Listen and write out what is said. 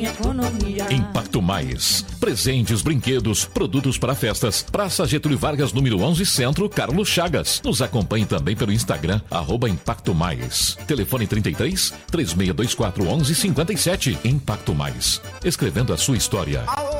Impacto Mais. Presentes, brinquedos, produtos para festas. Praça Getúlio Vargas, número 11, Centro, Carlos Chagas. Nos acompanhe também pelo Instagram, @Impacto Mais. Telefone 33 3624 1157. Impacto Mais. Escrevendo a sua história.